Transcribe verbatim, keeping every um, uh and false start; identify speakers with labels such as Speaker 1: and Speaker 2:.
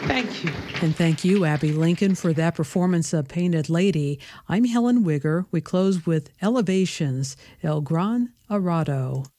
Speaker 1: Thank you.
Speaker 2: And thank you, Abby Lincoln, for that performance of Painted Lady. I'm Helen Wigger. We close with Elevations, El Gran Arado.